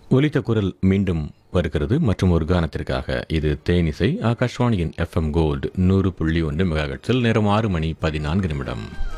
ஒலித்த குரல் மீண்டும் வருகிறது மற்றும் ஒரு கானத்திற்காக. இது தேனிசை. ஆகாஷ்வாணியின் FM கோல்டு 100.1 மெகாஹெர்ட்ஸில் நேரம் 6 மணி 14 நிமிடம்.